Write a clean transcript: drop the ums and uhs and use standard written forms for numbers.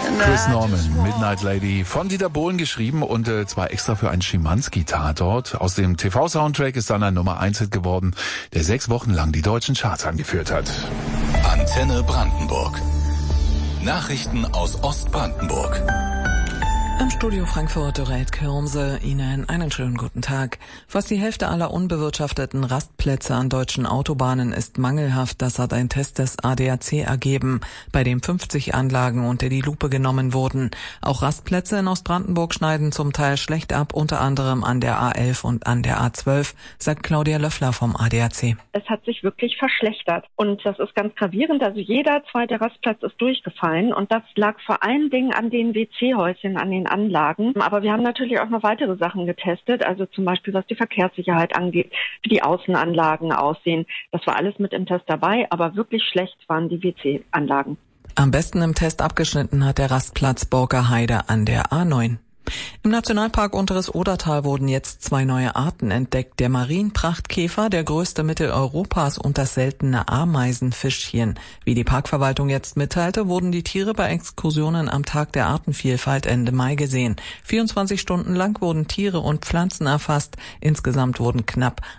Chris Norman, Midnight Lady, von Dieter Bohlen geschrieben und zwar extra für einen Schimanski-Tatort. Aus dem TV-Soundtrack ist dann ein Nummer-1-Hit geworden, der 6 Wochen lang die deutschen Charts angeführt hat. Antenne Brandenburg. Nachrichten aus Ostbrandenburg. Im Studio Frankfurt Doreit Kürmse, Ihnen einen schönen guten Tag. Fast die Hälfte aller unbewirtschafteten Rastplätze an deutschen Autobahnen ist mangelhaft. Das hat ein Test des ADAC ergeben, bei dem 50 Anlagen unter die Lupe genommen wurden. Auch Rastplätze in Ostbrandenburg schneiden zum Teil schlecht ab, unter anderem an der A11 und an der A12, sagt Claudia Löffler vom ADAC. Es hat sich wirklich verschlechtert und das ist ganz gravierend. Also jeder zweite Rastplatz ist durchgefallen und das lag vor allen Dingen an den WC-Häuschen, an den Anlagen. Aber wir haben natürlich auch noch weitere Sachen getestet, also zum Beispiel was die Verkehrssicherheit angeht, wie die Außenanlagen aussehen. Das war alles mit im Test dabei, aber wirklich schlecht waren die WC-Anlagen. Am besten im Test abgeschnitten hat der Rastplatz Borker Heide an der A9. Im Nationalpark Unteres Odertal wurden jetzt 2 neue Arten entdeckt. Der Marienprachtkäfer, der größte Mitteleuropas, und das seltene Ameisenfischchen. Wie die Parkverwaltung jetzt mitteilte, wurden die Tiere bei Exkursionen am Tag der Artenvielfalt Ende Mai gesehen. 24 Stunden lang wurden Tiere und Pflanzen erfasst. Insgesamt wurden knapp